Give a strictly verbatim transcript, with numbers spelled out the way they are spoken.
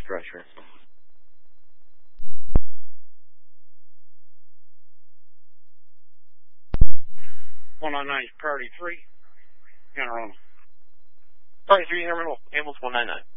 pressure. one ninety-nine is priority three. Anne Arundel. Priority three, Anne Arundel, ambulance one nine nine.